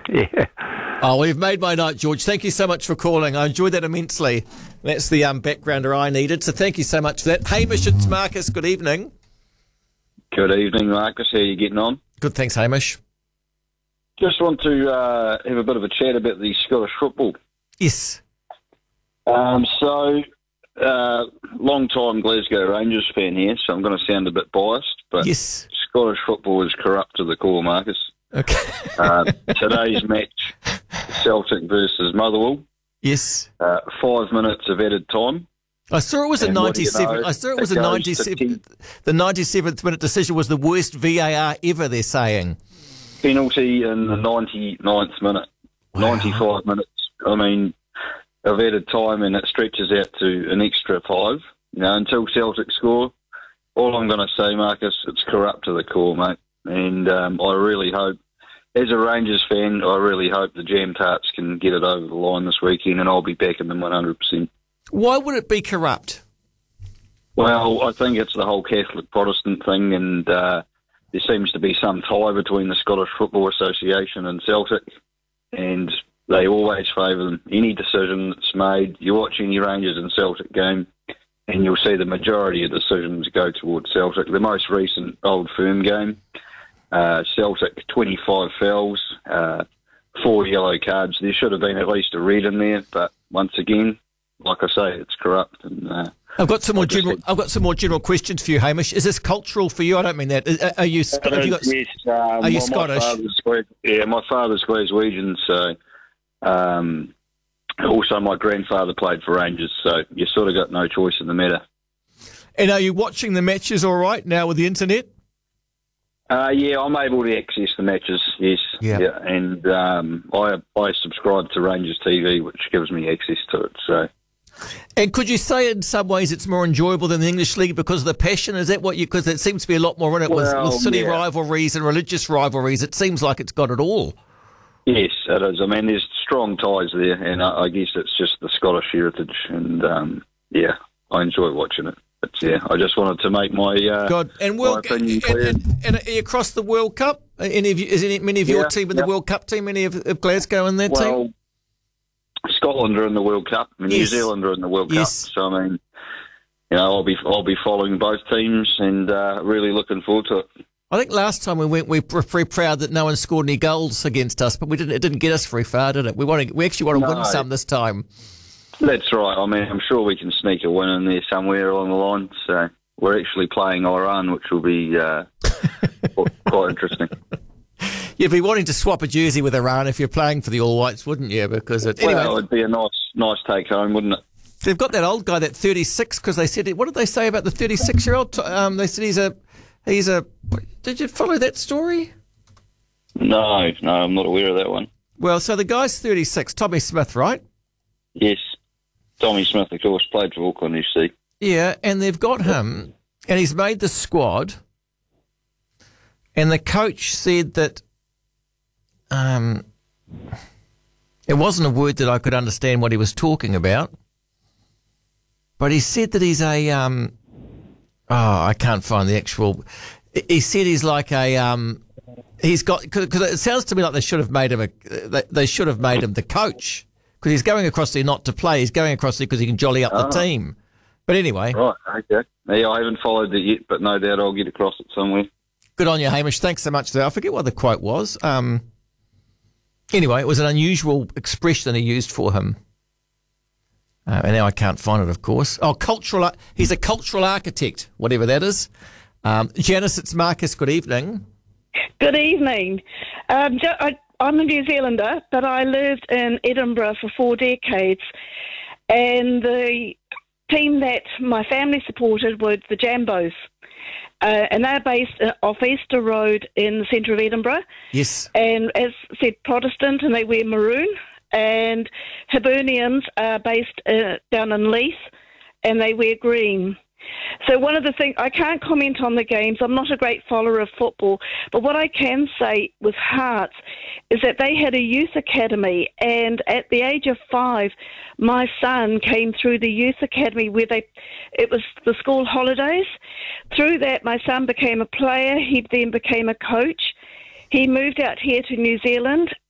Yeah. Oh, well, you've made my night, George. Thank you so much for calling. I enjoyed that immensely. That's the backgrounder I needed, so thank you so much for that. Hamish, it's Marcus. Good evening. Good evening, Marcus. How are you getting on? Good, thanks, Hamish. Just want to have a bit of a chat about the Scottish football. Yes. Long-time Glasgow Rangers fan here, so I'm going to sound a bit biased, but Yes. Scottish football is corrupt to the core, Marcus. Okay. Today's match, Celtic versus Motherwell. Yes. 5 minutes of added time. I saw it was a And what do you 97. know? I saw it It was a goes to 97. The 97th minute decision was the worst VAR ever, they're saying. Penalty in the 99th minute. Wow. 95 minutes. I mean, of added time, and it stretches out to an extra 5. You know, until Celtic score. All I'm going to say, Marcus, it's corrupt to the core, mate. And I really hope, as a Rangers fan, I really hope the Jam Tarts can get it over the line this weekend, and I'll be backing them 100%. Why would it be corrupt? Well, I think it's the whole Catholic Protestant thing, and there seems to be some tie between the Scottish Football Association and Celtic, and they always favour them. Any decision that's made, you watch any Rangers and Celtic game, and you'll see the majority of decisions go towards Celtic. The most recent Old Firm game, Celtic 25 fouls, 4 yellow cards. There should have been at least a red in there, but once again, like I say, it's corrupt. And I've got some more general questions for you, Hamish. Is this cultural for you? I don't mean that. Are you? Have you got, yes. are you Scottish? My father's Glaswegian, so also my grandfather played for Rangers, so you sort of got no choice in the matter. And are you watching the matches all right now with the internet? Yeah, I'm able to access the matches, yes. Yeah. And I subscribe to Rangers TV, which gives me access to it, so... And could you say in some ways it's more enjoyable than the English League because of the passion? Is that what you... Because there seems to be a lot more in it with city rivalries and religious rivalries. It seems like it's got it all. Yes, it is. I mean, there's strong ties there, and I guess it's just the Scottish heritage, and I enjoy watching it. But I just wanted to make my my opinion clear. And are you across the World Cup? Many of your team in the World Cup team? Any of Glasgow in that team? Scotland are in the World Cup, and New Zealand are in the World Cup. So I mean, I'll be following both teams, and really looking forward to it. I think last time we went, we were very proud that no one scored any goals against us, but it didn't get us very far, did it? We actually want to win some this time. That's right. I mean, I'm sure we can sneak a win in there somewhere along the line. So we're actually playing Iran, which will be quite interesting. You'd be wanting to swap a jersey with Iran if you're playing for the All Whites, wouldn't you? Because it'd be a nice take home, wouldn't it? They've got that old guy, that 36, because they said, what did they say about the 36-year-old? They said he's a. Did you follow that story? No, I'm not aware of that one. Well, so the guy's 36, Tommy Smith, right? Yes, Tommy Smith, of course, played for Auckland FC. Yeah, and they've got him, and he's made the squad, and the coach said that it wasn't a word that I could understand what he was talking about, but he said that he's a I can't find the actual. He said he's like a he's got, because it sounds to me like they should have made him the coach, because he's going across there not to play. He's going across there because he can jolly up the team. But anyway, right, okay. Yeah, I haven't followed it yet, but no doubt I'll get across it somewhere. Good on you, Hamish. Thanks so much. I forget what the quote was. Anyway, it was an unusual expression he used for him. And now I can't find it, of course. Oh, he's a cultural architect, whatever that is. Janice, it's Marcus. Good evening. Good evening. I'm a New Zealander, but I lived in Edinburgh for 4 decades. And the team that my family supported were the Jambos. And they're based off Easter Road in the centre of Edinburgh. Yes. And as said, Protestant, and they wear maroon. And Hibernians are based down in Leith, and they wear green. So one of the things, I can't comment on the games. I'm not a great follower of football. But what I can say with Hearts is that they had a youth academy. And at the age of 5, my son came through the youth academy where it was the school holidays. Through that, my son became a player. He then became a coach. He moved out here to New Zealand,